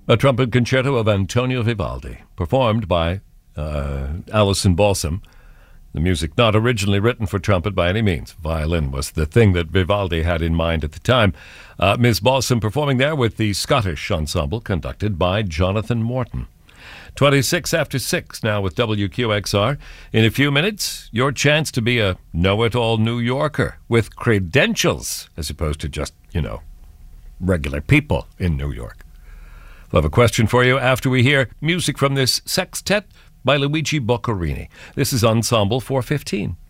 A trumpet concerto of Antonio Vivaldi, performed by Alison Balsam. The music not originally written for trumpet by any means. Violin was the thing that Vivaldi had in mind at the time. Ms. Balsam performing there with the Scottish ensemble conducted by Jonathan Morton. 26 after 6 now with WQXR. In a few minutes, your chance to be a know-it-all New Yorker with credentials as opposed to just, regular people in New York. We'll have a question for you after we hear music from this sextet by Luigi Boccherini. This is Ensemble 415.